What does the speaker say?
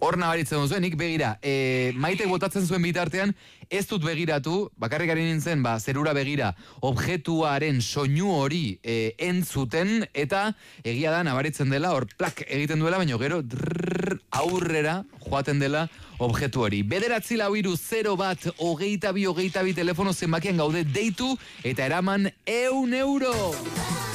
hor nabaritzen duzuenik, begira, Maitek botatzen zuen bitartean, ez dut begiratu, bakarrik ari nintzen, zerura begira, objektuaren soinu hori entzuten, eta egia da nabaritzen dela, hor plak egiten duela, baina gero aurrera joaten dela objektu hori. 9-4-0-1-22-22 telefono zenbakian gaude deitu, eta eraman €1.